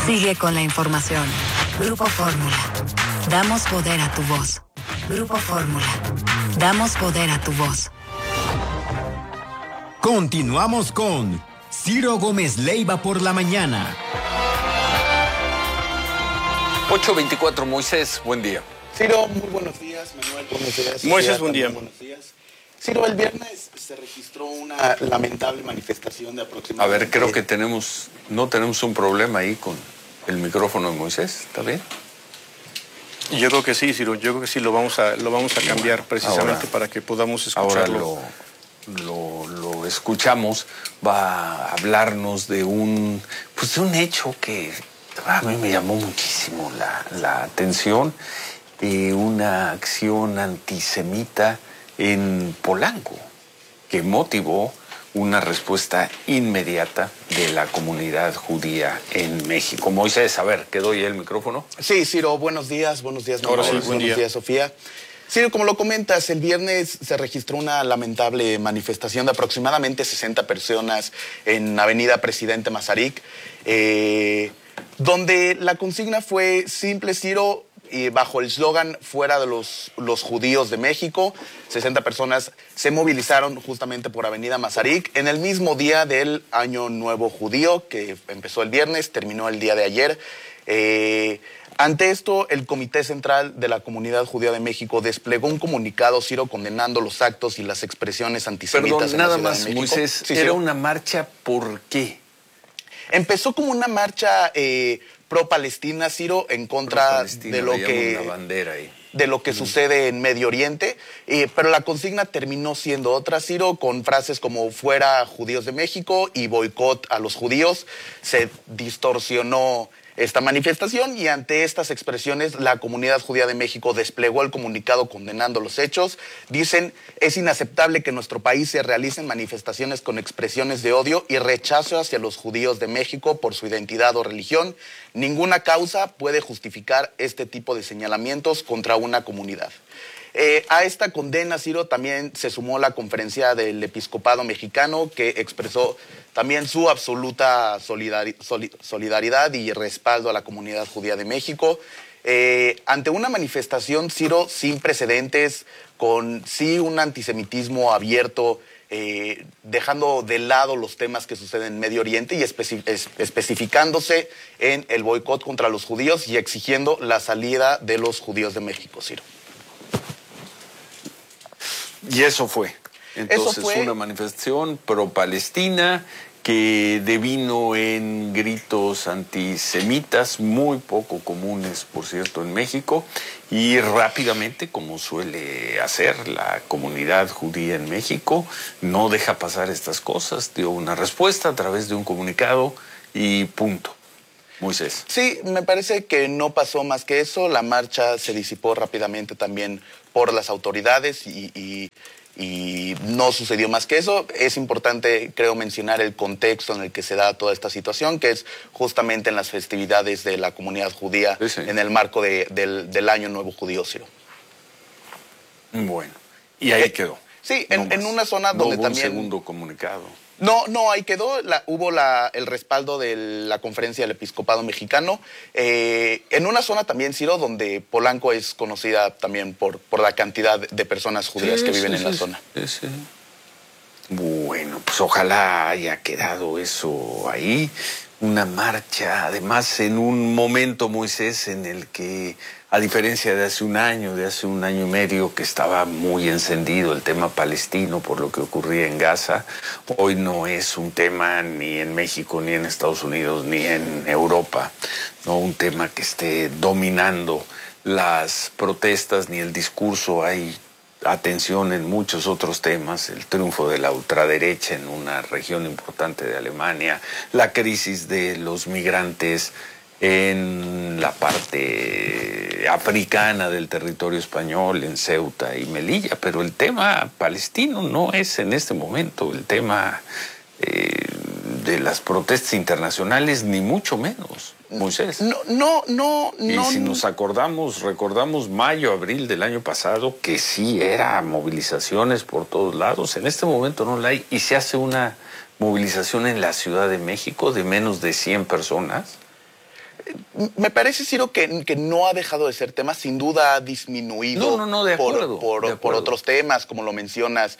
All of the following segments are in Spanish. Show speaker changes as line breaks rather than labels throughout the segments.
Sigue con la información. Grupo Fórmula. Damos poder a tu voz. Grupo Fórmula. Damos poder a tu voz.
Continuamos con Ciro Gómez Leiva por la mañana.
8:24, Moisés, buen día.
Ciro, muy buenos días. Manuel, buenos días.
Moisés, buen día.
Buenos días. Ciro, el viernes se registró una lamentable manifestación de aproximadamente...
A ver, creo que no tenemos un problema ahí con el micrófono de Moisés, ¿está bien?
Yo creo que sí, Ciro, yo creo que sí, lo vamos a cambiar precisamente ahora, para que podamos escucharlo.
Ahora lo escuchamos, va a hablarnos de un hecho que a mí me llamó muchísimo la atención, una acción antisemita en Polanco, que motivó una respuesta inmediata de la comunidad judía en México. Moisés, a ver, ¿te doy el micrófono?
Sí, Ciro, buenos días, Manuel,
ahora sí, buenos
días, Sofía. Ciro, como lo comentas, el viernes se registró una lamentable manifestación de aproximadamente 60 personas en Avenida Presidente Mazarik, donde la consigna fue simple, Ciro, y bajo el eslogan fuera de los judíos de México. 60 personas se movilizaron justamente por Avenida Mazarik en el mismo día del Año Nuevo Judío, que empezó el viernes, terminó el día de ayer. Ante esto, el Comité Central de la Comunidad Judía de México desplegó un comunicado, Ciro, condenando los actos y las expresiones antisemitas.
Perdón,
en la
nada
Ciudad
más,
de México.
Moisés,
Sí,
¿era
Ciro.
una marcha por qué?
Empezó como una marcha pro-Palestina, Ciro, en contra de lo que...
una bandera ahí.
De lo que sucede en Medio Oriente, pero la consigna terminó siendo otra, Ciro, con frases como fuera judíos de México y boicot a los judíos. Se distorsionó esta manifestación y ante estas expresiones la comunidad judía de México desplegó el comunicado condenando los hechos. Dicen, es inaceptable que en nuestro país se realicen manifestaciones con expresiones de odio y rechazo hacia los judíos de México por su identidad o religión. Ninguna causa puede justificar este tipo de señalamientos contra una comunidad. A esta condena, Ciro, también se sumó la conferencia del Episcopado Mexicano, que expresó también su absoluta solidaridad y respaldo a la comunidad judía de México. Ante una manifestación, Ciro, sin precedentes, con sí un antisemitismo abierto, dejando de lado los temas que suceden en Medio Oriente y especificándose en el boicot contra los judíos y exigiendo la salida de los judíos de México, Ciro.
Y eso fue. Entonces, una manifestación pro-Palestina que devino en gritos antisemitas, muy poco comunes, por cierto, en México, y rápidamente, como suele hacer la comunidad judía en México, no deja pasar estas cosas, dio una respuesta a través de un comunicado y punto. Moisés.
Sí, me parece que no pasó más que eso. La marcha se disipó rápidamente también por las autoridades y no sucedió más que eso. Es importante, creo, mencionar el contexto en el que se da toda esta situación, que es justamente en las festividades de la comunidad judía, sí, en el marco del Año Nuevo Judío, Ciro.
Bueno, y ahí quedó.
Sí, en una zona donde
hubo
también...
un segundo comunicado.
No, ahí quedó. Hubo el respaldo de la conferencia del Episcopado Mexicano. En una zona también, Ciro, donde Polanco es conocida también por la cantidad de personas judías que viven en la zona.
Sí. Bueno, pues ojalá haya quedado eso ahí. Una marcha, además en un momento, Moisés, en el que, a diferencia de hace un año y medio, que estaba muy encendido el tema palestino por lo que ocurría en Gaza, hoy no es un tema ni en México, ni en Estados Unidos, ni en Europa, no un tema que esté dominando las protestas ni el discurso. Hay atención en muchos otros temas, el triunfo de la ultraderecha en una región importante de Alemania, la crisis de los migrantes en la parte africana del territorio español, en Ceuta y Melilla, pero el tema palestino no es en este momento el tema de las protestas internacionales, ni mucho menos, Moisés.
No.
Y si nos recordamos mayo, abril del año pasado, que sí era movilizaciones por todos lados, en este momento no la hay, y se hace una movilización en la Ciudad de México de menos de 100 personas.
Me parece, Ciro, que no ha dejado de ser tema, sin duda ha disminuido
de acuerdo,
por otros temas, como lo mencionas,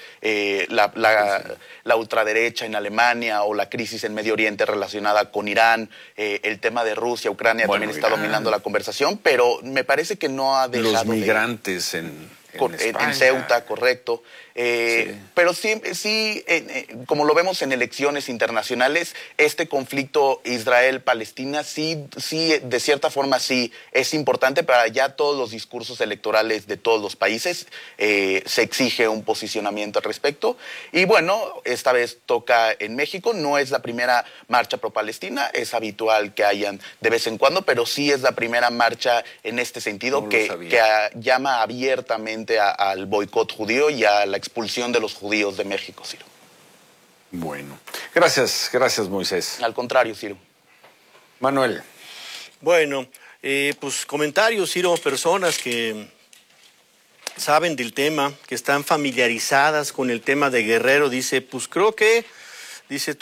la ultraderecha en Alemania o la crisis en Medio Oriente relacionada con Irán, el tema de Rusia, Ucrania también está dominando la conversación, pero me parece que no ha dejado
los migrantes en
Ceuta, correcto. Pero sí, como lo vemos en elecciones internacionales, este conflicto Israel-Palestina sí, de cierta forma sí es importante para ya todos los discursos electorales de todos los países. Se exige un posicionamiento al respecto. Y bueno, esta vez toca en México. No es la primera marcha pro-Palestina, es habitual que hayan de vez en cuando, pero sí es la primera marcha en este sentido que llama abiertamente al boicot judío y a la expulsión de los judíos de México, Ciro.
Bueno, gracias Moisés.
Al contrario, Ciro.
Manuel.
Bueno, pues comentarios, Ciro, personas que saben del tema, que están familiarizadas con el tema de Guerrero, dice, pues creo que, dice,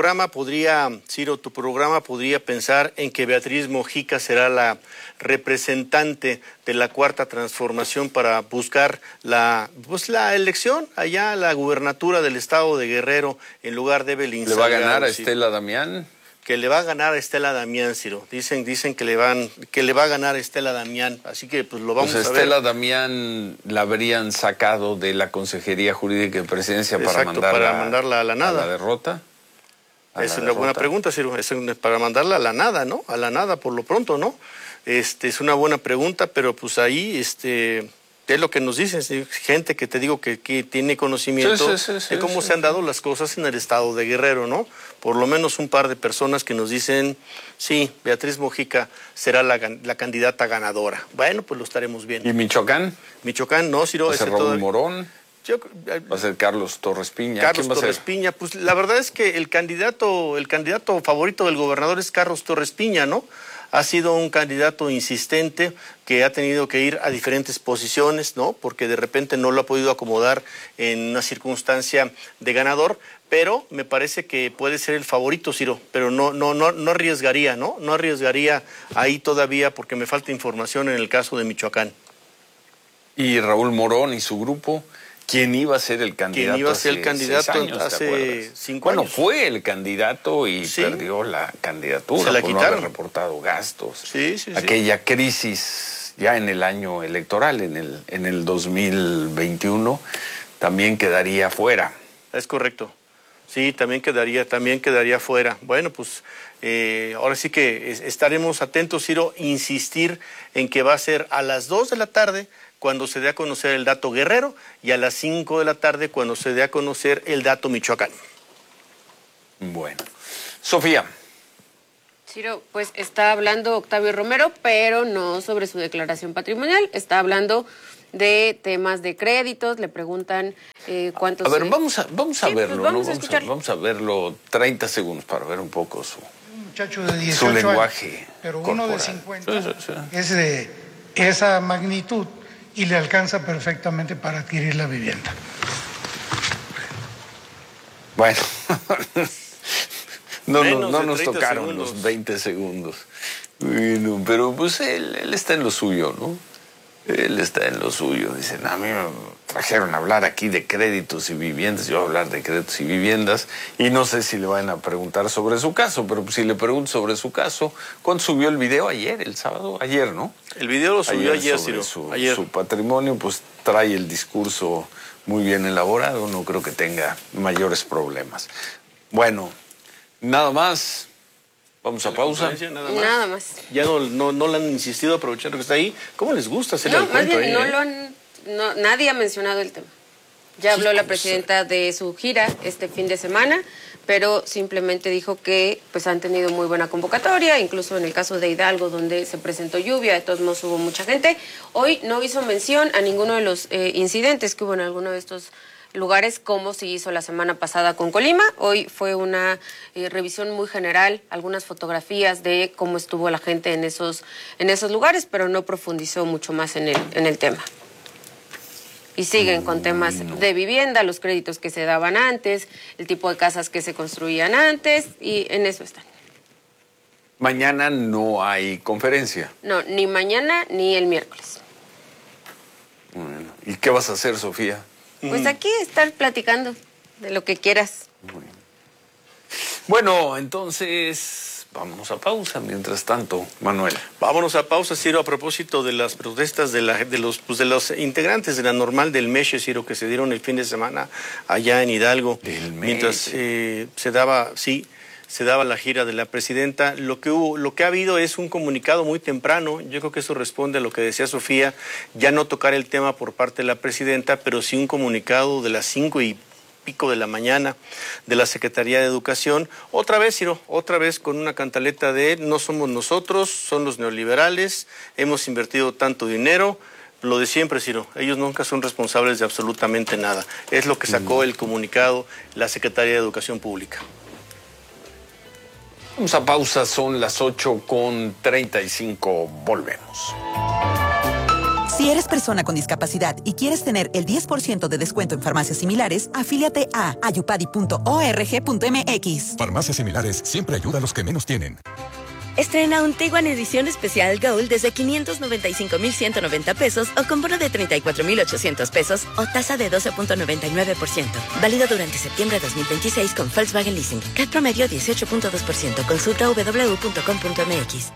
Ciro, tu programa podría pensar en que Beatriz Mojica será la representante de la Cuarta Transformación para buscar la elección allá, la gubernatura del estado de Guerrero, en lugar de Evelyn
Salgado. ¿Le va a ganar a
Ciro.
Estela Damián?
Que le va a ganar a Estela Damián, Ciro. Dicen que le va a ganar a Estela Damián. Así que pues lo vamos a ver.
Estela Damián la habrían sacado de la Consejería Jurídica de Presidencia.
Exacto, para mandarla a la nada.
¿A la derrota?
Es una buena pregunta, Ciro. Es para mandarla a la nada, ¿no? A la nada por lo pronto, ¿no? Es una buena pregunta, pero pues ahí es lo que nos dicen, gente que te digo que tiene conocimiento de cómo se han dado las cosas en el estado de Guerrero, ¿no? Por lo menos un par de personas que nos dicen, sí, Beatriz Mojica será la candidata ganadora. Bueno, pues lo estaremos viendo.
¿Y Michoacán?
Michoacán, no, Ciro.
¿Va a ser Raúl Morón? ¿Va a ser Carlos Torres Piña?
Carlos Torres Piña, pues la verdad es que el candidato favorito del gobernador es Carlos Torres Piña, ¿no? Ha sido un candidato insistente que ha tenido que ir a diferentes posiciones, ¿no? Porque de repente no lo ha podido acomodar en una circunstancia de ganador, pero me parece que puede ser el favorito, Ciro, pero no arriesgaría, ¿no? No arriesgaría ahí todavía porque me falta información en el caso de Michoacán.
¿Y Raúl Morón y su grupo? ¿Quién iba a ser el candidato?
¿Quién iba a ser el candidato
hace
5 años?
Bueno, fue el candidato y perdió la candidatura.
Se la
por
quitaron.
No haber reportado gastos.
Sí.
Aquella crisis ya en el año electoral, en el 2021, también quedaría fuera.
Es correcto. Sí, también quedaría fuera. Bueno, pues ahora sí que estaremos atentos, Ciro, insistir en que va a ser a las 2 de la tarde cuando se dé a conocer el dato Guerrero y a las 5 de la tarde cuando se dé a conocer el dato Michoacán.
Bueno. Sofía.
Ciro, pues está hablando Octavio Romero, pero no sobre su declaración patrimonial, está hablando de temas de créditos, le preguntan cuántos...
A ver, vamos a verlo,
pues
vamos a verlo 30 segundos para ver un poco
Un muchacho de 18
su lenguaje
años, pero
corporal.
Uno de 50 es de esa magnitud y le alcanza perfectamente para adquirir la vivienda.
Bueno, no nos
30
tocaron
segundos.
los 20 segundos. Bueno, pero pues él está en lo suyo, ¿no? Él está en lo suyo. Dicen, a mí me trajeron a hablar aquí de créditos y viviendas. Yo voy a hablar de créditos y viviendas. Y no sé si le van a preguntar sobre su caso, pero si le pregunto sobre su caso, ¿cuándo subió el video? Ayer, el sábado. Ayer, ¿no?
El video lo subió ayer,
sobre
Ciro. Ayer.
Su patrimonio, pues trae el discurso muy bien elaborado. No creo que tenga mayores problemas. Bueno, nada más. Vamos a pausa.
Nada más.
Ya no le han insistido, aprovechando que está ahí. ¿Cómo les gusta hacer el
más
cuento
bien,
ahí?
nadie ha mencionado el tema. Ya habló la presidenta de su gira este fin de semana, pero simplemente dijo que pues han tenido muy buena convocatoria, incluso en el caso de Hidalgo, donde se presentó lluvia, de todos modos hubo mucha gente. Hoy no hizo mención a ninguno de los incidentes que hubo en alguno de estos lugares, como se hizo la semana pasada con Colima. Hoy fue una revisión muy general, algunas fotografías de cómo estuvo la gente en esos lugares, pero no profundizó mucho más en el tema. Y siguen con temas de vivienda, los créditos que se daban antes, el tipo de casas que se construían antes, y en eso están.
Mañana no hay conferencia.
No, ni mañana ni el miércoles.
Bueno, ¿y qué vas a hacer, Sofía?
Pues aquí estar platicando de lo que quieras.
Bueno, entonces vámonos a pausa mientras tanto, Manuel.
Vámonos a pausa, Ciro, a propósito de las protestas de los integrantes de la normal del Meche, Ciro, que se dieron el fin de semana allá en Hidalgo. Mientras se daba la gira de la presidenta. Lo que ha habido es un comunicado muy temprano. Yo creo que eso responde a lo que decía Sofía, ya no tocar el tema por parte de la presidenta, pero sí un comunicado de las 5:00 de la mañana de la Secretaría de Educación. Otra vez, Ciro, otra vez con una cantaleta de no somos nosotros, son los neoliberales, hemos invertido tanto dinero. Lo de siempre, Ciro, ellos nunca son responsables de absolutamente nada. Es lo que sacó el comunicado la Secretaría de Educación Pública.
Vamos a pausa, son las 8:35, volvemos.
Si eres persona con discapacidad y quieres tener el 10% de descuento en farmacias similares, afíliate a ayupadi.org.mx.
Farmacias Similares siempre ayuda a los que menos tienen.
Estrena un Tiguan edición especial Gold desde 595,190 pesos o con bono de 34,800 pesos o tasa de 12.99%. Válido durante septiembre 2026 con Volkswagen Leasing. CAT promedio 18.2%. Consulta www.com.mx.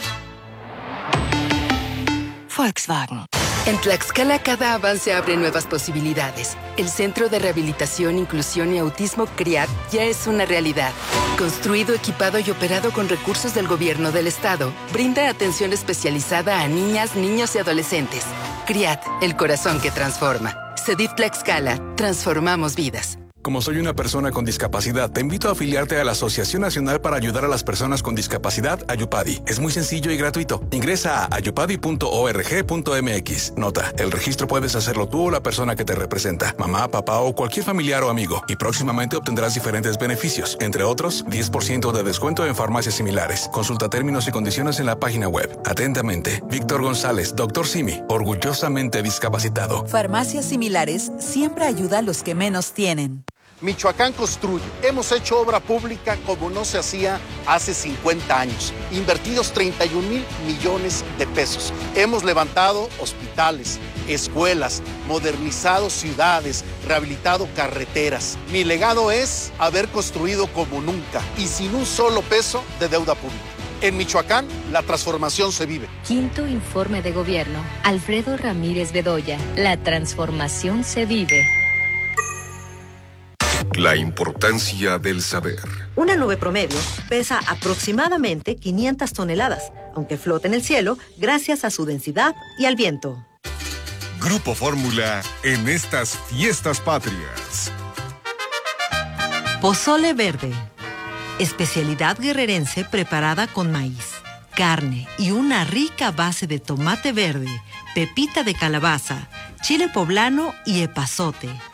Volkswagen. En Tlaxcala cada avance abre nuevas posibilidades. El Centro de Rehabilitación, Inclusión y Autismo CRIAT ya es una realidad. Construido, equipado y operado con recursos del gobierno del estado, brinda atención especializada a niñas, niños y adolescentes. CRIAT, el corazón que transforma. CEDIF Tlaxcala, transformamos vidas.
Como soy una persona con discapacidad, te invito a afiliarte a la Asociación Nacional para Ayudar a las Personas con Discapacidad, Ayupadi. Es muy sencillo y gratuito. Ingresa a ayupadi.org.mx. Nota, el registro puedes hacerlo tú o la persona que te representa, mamá, papá o cualquier familiar o amigo. Y próximamente obtendrás diferentes beneficios, entre otros, 10% de descuento en farmacias similares. Consulta términos y condiciones en la página web. Atentamente, Víctor González, Dr. Simi, orgullosamente discapacitado.
Farmacias Similares siempre ayuda a los que menos tienen.
Michoacán construye. Hemos hecho obra pública como no se hacía hace 50 años. Invertidos 31,000 millones de pesos. Hemos levantado hospitales, escuelas, modernizado ciudades, rehabilitado carreteras. Mi legado es haber construido como nunca y sin un solo peso de deuda pública. En Michoacán, la transformación se vive.
Quinto informe de gobierno. Alfredo Ramírez Bedoya. La transformación se vive.
La importancia del saber.
Una nube promedio pesa aproximadamente 500 toneladas, aunque flota en el cielo gracias a su densidad y al viento.
Grupo Fórmula en estas fiestas patrias.
Pozole verde. Especialidad guerrerense preparada con maíz, carne y una rica base de tomate verde, pepita de calabaza, chile poblano y epazote.